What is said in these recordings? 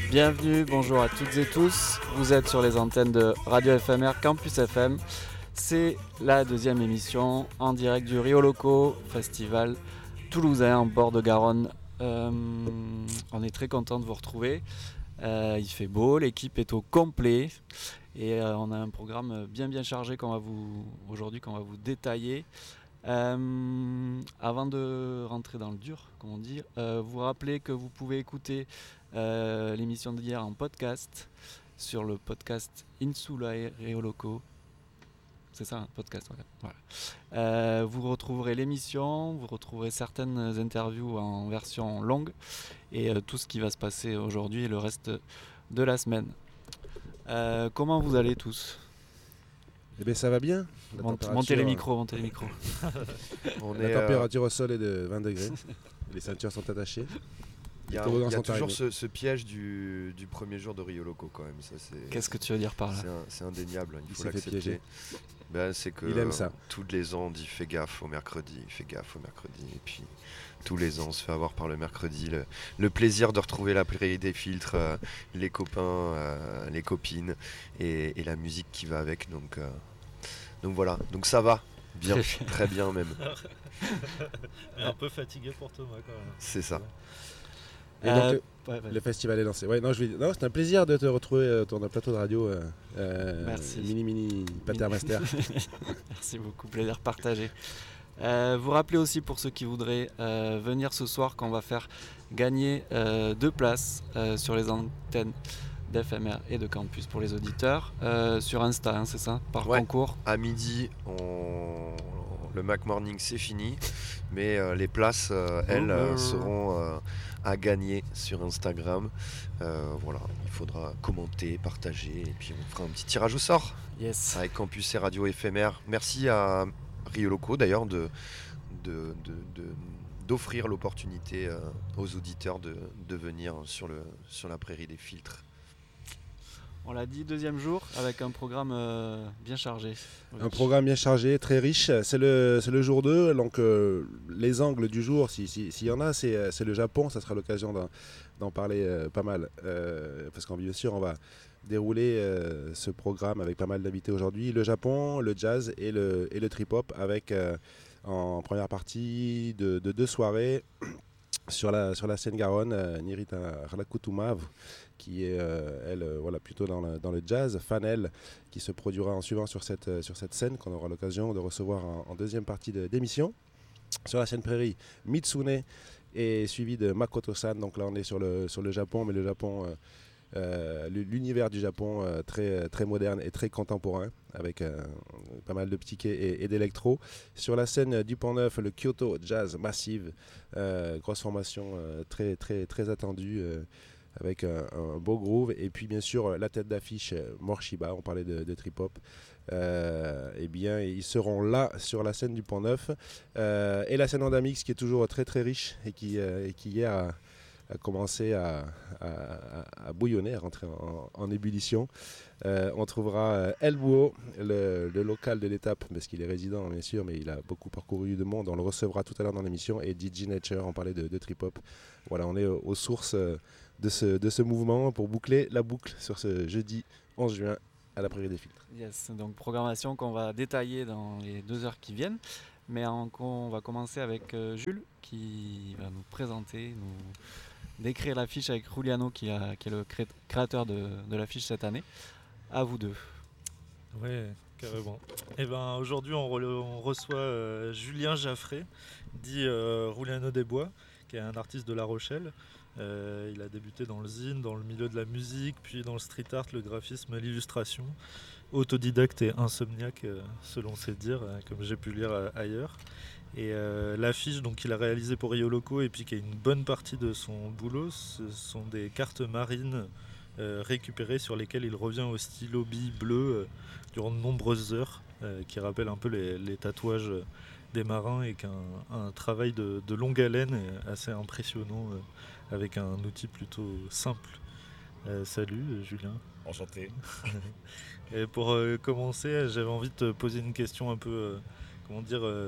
Bienvenue, bonjour à toutes et tous. Vous êtes sur les antennes de Radio FMR Campus FM. C'est la deuxième émission en direct du Rio Loco, festival toulousain en bord de Garonne. On est très content de vous retrouver. Il fait beau, l'équipe est au complet et on a un programme bien chargé qu'on va vous détailler. Avant de rentrer dans le dur, comme on dit, vous rappelez que vous pouvez écouter l'émission d'hier en podcast sur le podcast Insula Rio Loco. C'est ça, un podcast, voilà. Vous retrouverez l'émission, vous retrouverez certaines interviews en version longue et tout ce qui va se passer aujourd'hui et le reste de la semaine. Comment vous allez tous ? Eh bien ça va bien. Montez les micros. La température au sol est de 20 degrés. Les ceintures sont attachées. Il y a toujours ce piège du premier jour de Rio Loco quand même. Ça, Qu'est-ce que tu veux dire par là ? C'est indéniable, il faut l'accepter. Piéger. C'est que il aime ça. Tous les ans on dit fais gaffe au mercredi. Et puis tous les ans on se fait avoir par le mercredi. Le plaisir de retrouver la prairie des filtres, les copains, les copines et la musique qui va avec. Donc voilà, donc ça va. Bien, très bien même. Un peu fatigué pour Thomas quand même. C'est ça. Et donc, le festival est lancé. C'est un plaisir de te retrouver autour d'un plateau de radio. Merci. Mini Patermaster. Merci beaucoup, plaisir partagé. Vous rappelez aussi pour ceux qui voudraient venir ce soir qu'on va faire gagner 2 places sur les antennes d'FMR et de Campus pour les auditeurs sur Insta, c'est ça, par concours. À midi, le Mac Morning c'est fini, mais les places seront à gagner sur Instagram. Voilà, il faudra commenter, partager et puis on fera un petit tirage au sort. Yes. Avec Campus et Radio FMR. Merci à Rio Loco d'ailleurs d'offrir l'opportunité aux auditeurs de venir sur la prairie des filtres. On l'a dit, 2e jour avec un programme bien chargé. Un programme bien chargé, très riche. C'est le jour 2, donc les angles du jour, s'il y en a, c'est le Japon. Ça sera l'occasion d'en parler pas mal. Parce qu'en bien sûr, on va dérouler ce programme avec pas mal d'invités aujourd'hui. Le Japon, le jazz et le trip-hop avec en première partie de 2 soirées sur la scène Garonne, Nirita Harlakutumav, qui est plutôt dans le jazz, Fanel, qui se produira en suivant sur cette scène qu'on aura l'occasion de recevoir en deuxième partie d'émission. Sur la scène prairie, Mitsune est suivi de Makoto-san. Donc là on est sur le Japon, mais le Japon, l'univers du Japon très, très moderne et très contemporain, avec pas mal de petits quais et d'électro. Sur la scène du Pont-Neuf, le Kyoto Jazz Massive, grosse formation très, très, très attendue, avec un beau groove. Et puis bien sûr la tête d'affiche Morshiba, on parlait de trip-hop. Ils seront là sur la scène du Pont-Neuf. Et la scène Andamix qui est toujours très très riche et qui hier a commencé à bouillonner, à rentrer en ébullition. On trouvera El Bouho, le local de l'étape, parce qu'il est résident bien sûr, mais il a beaucoup parcouru de monde. On le recevra tout à l'heure dans l'émission. Et DJ Nature, on parlait de trip-hop. Voilà, on est aux sources de ce mouvement pour boucler la boucle sur ce jeudi 11 juin à la Prairie des Filtres. Yes, donc programmation qu'on va détailler dans les 2 heures qui viennent. Mais on va commencer avec Jules qui va nous présenter, nous décrire l'affiche avec Juliano qui est le créateur de l'affiche cette année. À vous deux. Ouais, carrément. Et aujourd'hui on reçoit Julien Jaffré, dit Juliano des Bois, qui est un artiste de La Rochelle. Il a débuté dans le zine, dans le milieu de la musique, puis dans le street art, le graphisme, l'illustration. Autodidacte et insomniaque, selon ses dires, comme j'ai pu lire ailleurs. Et l'affiche qu'il a réalisée pour Rio Loco, et puis qui est une bonne partie de son boulot, ce sont des cartes marines récupérées sur lesquelles il revient au stylo bille bleu durant de nombreuses heures, qui rappellent un peu les tatouages des marins, et qu'un travail de longue haleine est assez impressionnant, avec un outil plutôt simple. Salut Julien. Enchanté. Et pour commencer, j'avais envie de te poser une question un peu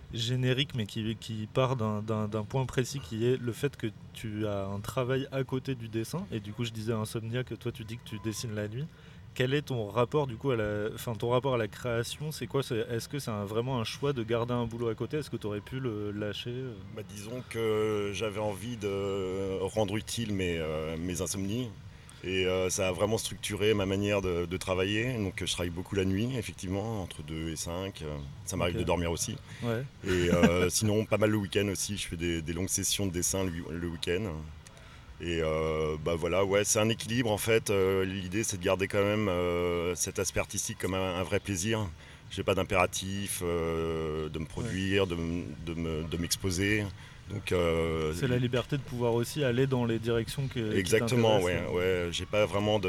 générique, mais qui part d'un point précis, qui est le fait que tu as un travail à côté du dessin. Et du coup, je disais à Insomnia que toi, tu dis que tu dessines la nuit. Quel est ton rapport du coup ton rapport à la création? C'est quoi? Est-ce que c'est vraiment un choix de garder un boulot à côté? Est-ce que tu aurais pu le lâcher? Disons que j'avais envie de rendre utile mes insomnies. Et ça a vraiment structuré ma manière de travailler. Donc je travaille beaucoup la nuit, effectivement, entre 2 et 5. Ça m'arrive de dormir aussi. Ouais. Et sinon, pas mal le week-end aussi. Je fais des longues sessions de dessin le week-end. Et voilà, ouais, c'est un équilibre en fait. L'idée, c'est de garder quand même cet aspect artistique comme un vrai plaisir. Je n'ai pas d'impératif de me produire, de m'exposer. Donc, c'est la liberté de pouvoir aussi aller dans les directions exactement, qui t'intéressent. ouais. J'ai pas vraiment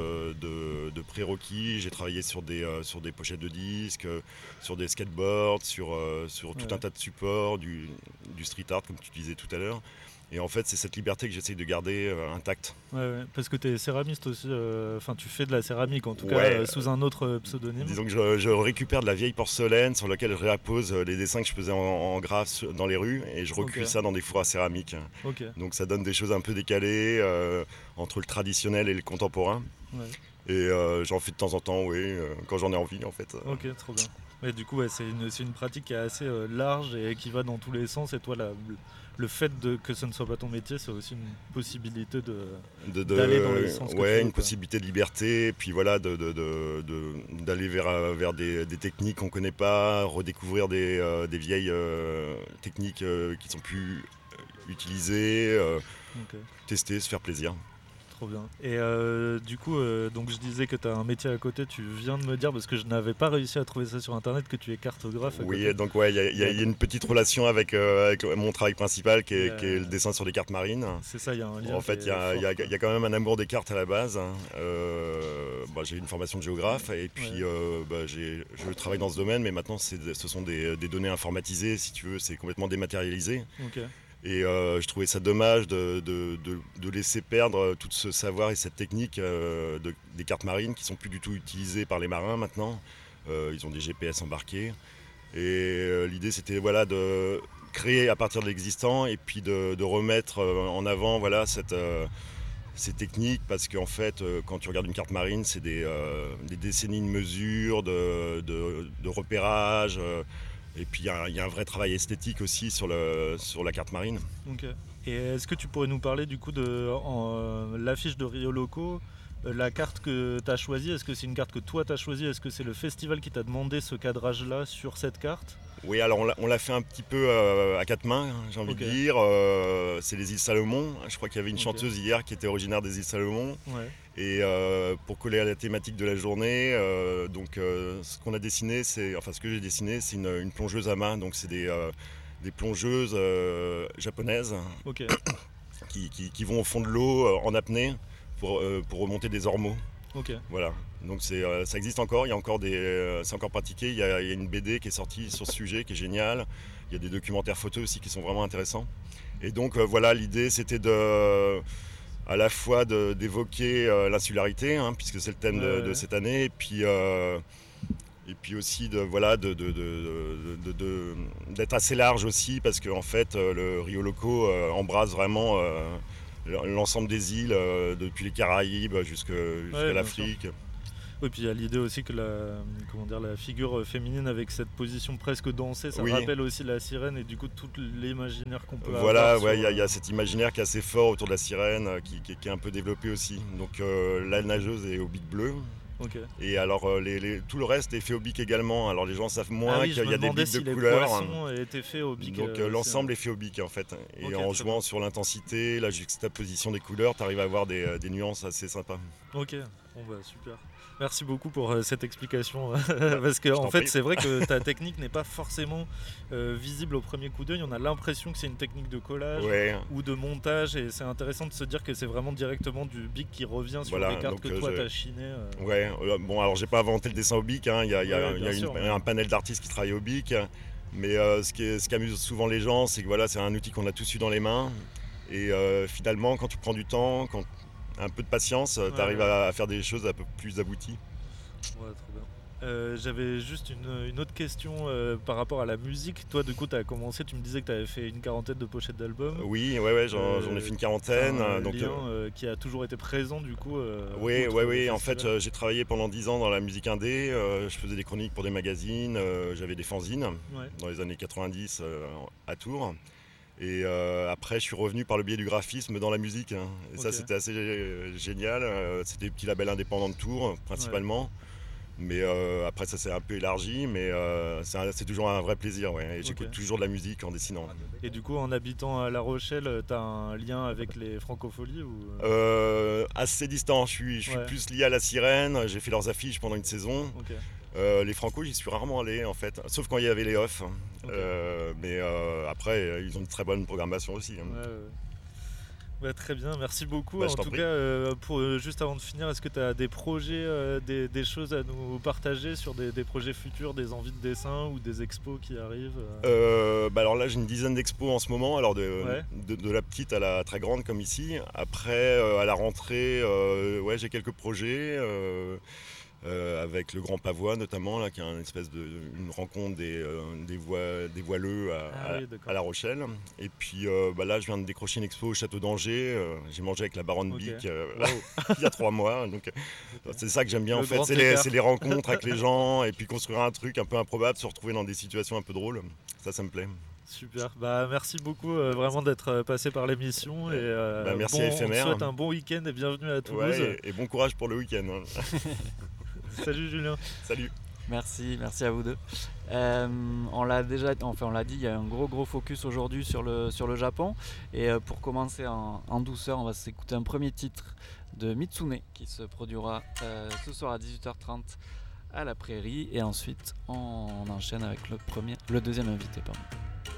de prérequis. J'ai travaillé sur des pochettes de disques, sur des skateboards, sur tout un tas de supports, du street art comme tu disais tout à l'heure. Et en fait, c'est cette liberté que j'essaye de garder intacte. Ouais, parce que tu es céramiste aussi, tu fais de la céramique en tout cas sous un autre pseudonyme. Disons que je récupère de la vieille porcelaine sur laquelle je réappose les dessins que je faisais en graphe dans les rues et je recuis ça dans des fours à céramique. Okay. Donc ça donne des choses un peu décalées entre le traditionnel et le contemporain. Ouais. Et j'en fais de temps en temps, quand j'en ai envie en fait. Ok, trop bien. Et du coup, c'est une pratique qui est assez large et qui va dans tous les sens. Et toi, le fait que ce ne soit pas ton métier, c'est aussi une possibilité d'aller dans les sens que tu veux, une possibilité de liberté, et puis voilà, d'aller vers des techniques qu'on ne connaît pas, redécouvrir des vieilles techniques qui ne sont plus utilisées, tester, se faire plaisir. Trop bien. Et du coup, donc je disais que tu as un métier à côté, tu viens de me dire, parce que je n'avais pas réussi à trouver ça sur internet, que tu es cartographe. Oui, donc il y a une petite relation avec mon travail principal qui est le dessin sur des cartes marines. C'est ça, il y a un lien. En fait, il y a quand même un amour des cartes à la base. J'ai une formation de géographe et puis je travaille dans ce domaine, mais maintenant ce sont des données informatisées, si tu veux, c'est complètement dématérialisé. Okay. Et je trouvais ça dommage de laisser perdre tout ce savoir et cette technique des cartes marines qui ne sont plus du tout utilisées par les marins maintenant. Ils ont des GPS embarqués. Et l'idée, c'était de créer à partir de l'existant et puis de remettre en avant ces techniques, parce qu'en fait, quand tu regardes une carte marine, c'est des décennies de mesures, de repérage. Et puis il y a un vrai travail esthétique aussi sur la carte marine. Okay. Et est-ce que tu pourrais nous parler du coup de l'affiche de Rio Loco, la carte que tu as choisie? Est-ce que c'est une carte que toi tu as choisie? Est-ce que c'est le festival qui t'a demandé ce cadrage-là sur cette carte? Oui, alors on l'a fait un petit peu à quatre mains, j'ai envie de dire. C'est les îles Salomon. Je crois qu'il y avait une chanteuse hier qui était originaire des îles Salomon. Ouais. Et pour coller à la thématique de la journée, ce qu'on a dessiné, ce que j'ai dessiné, c'est une plongeuse à main. Donc c'est des plongeuses japonaises qui vont au fond de l'eau en apnée pour remonter des ormeaux. Okay. Voilà. Donc ça existe encore, c'est encore pratiqué. Il y a une BD qui est sortie sur ce sujet qui est géniale. Il y a des documentaires photos aussi qui sont vraiment intéressants. Et donc l'idée c'était à la fois d'évoquer l'insularité, puisque c'est le thème de cette année, et puis aussi d'être assez large aussi, parce qu'en fait le Rio Loco embrasse vraiment l'ensemble des îles, depuis les Caraïbes jusqu'à l'Afrique. Oui, puis il y a l'idée aussi que la figure féminine avec cette position presque dansée, ça rappelle aussi la sirène et du coup tout l'imaginaire qu'on peut avoir. Voilà, il y a cet imaginaire qui est assez fort autour de la sirène, qui est un peu développé aussi. Donc la nageuse est au bic bleu. Okay. Et alors tout le reste est fait au bic également. Alors les gens savent moins qu'il y a des bics de couleurs. Les poissons étaient faits au bic. Donc l'ensemble est fait au bic en fait. Et en jouant sur l'intensité, la juxtaposition des couleurs, tu arrives à avoir des nuances assez sympas. Ok, super. Merci beaucoup pour cette explication. Parce que en fait, c'est vrai que ta technique n'est pas forcément visible au premier coup d'œil. On a l'impression que c'est une technique de collage ou de montage. Et c'est intéressant de se dire que c'est vraiment directement du bic qui revient sur les cartes que toi, tu as chinées. Alors j'ai pas inventé le dessin au bic. Il y a un panel d'artistes qui travaillent au bic. Mais ce qui amuse souvent les gens, c'est que c'est un outil qu'on a tous eu dans les mains. Et finalement, quand tu prends du temps, un peu de patience, tu arrives à faire des choses un peu plus abouties. Ouais, trop bien. J'avais juste une autre question par rapport à la musique. Toi, du coup, tu as commencé, tu me disais que tu avais fait une quarantaine de pochettes d'albums. Oui, j'en ai fait une quarantaine. C'est un donc, lien qui a toujours été présent, du coup. Oui, outre oui. le En fait, festival. j'ai travaillé pendant 10 ans dans la musique indé. Je faisais des chroniques pour des magazines. J'avais des fanzines Ouais. dans les années 90 à Tours. Et après, je suis revenu par le biais du graphisme dans la musique. Et ça, Ok. c'était assez génial. C'était des petits labels indépendants de Tours, principalement. Mais après, ça s'est un peu élargi. Mais c'est toujours un vrai plaisir. Ouais. Et j'écoute Ok. toujours de la musique en dessinant. Et du coup, en habitant à La Rochelle, tu as un lien avec les Francopholies ou... Assez distant. Je suis Ouais. plus lié à la Sirène. J'ai fait leurs affiches pendant une saison. Ok. Les Franco, j'y suis rarement allé en fait, sauf quand il y avait les off. Ok. Mais après, ils ont une très bonne programmation aussi. Ouais. Ouais, très bien, merci beaucoup. Bah, je En t'en tout prie. cas, juste avant de finir, est-ce que tu as des projets, des choses à nous partager sur des projets futurs, des envies de dessin ou des expos qui arrivent Alors là, j'ai une dizaine d'expos en ce moment, alors Ouais. de la petite à la très grande comme ici. Après, à la rentrée, j'ai quelques projets. Avec le Grand Pavois notamment, là, qui est une rencontre des voileux Ah oui, d'accord. à La Rochelle. Et puis là, je viens de décrocher une expo au Château d'Angers. J'ai mangé avec la baronne Ok. Bic Wow. il y a 3 mois. Donc, Ok. c'est ça que j'aime bien Le en fait, grand c'est écart. les rencontres avec les gens et puis construire un truc un peu improbable, se retrouver dans des situations un peu drôles. Ça me plaît. Super, merci beaucoup vraiment d'être passé par l'émission et Merci à on te Éphémère. souhaite un bon week-end et bienvenue à Toulouse. Ouais, et bon courage pour le week-end. Salut Julien. Salut. Merci à vous deux. On l'a dit, il y a un gros focus aujourd'hui sur le Japon. Et pour commencer en douceur, on va s'écouter un premier titre de Mitsune qui se produira ce soir à 18h30 à la Prairie. Et ensuite, on enchaîne avec le deuxième invité. Pardon.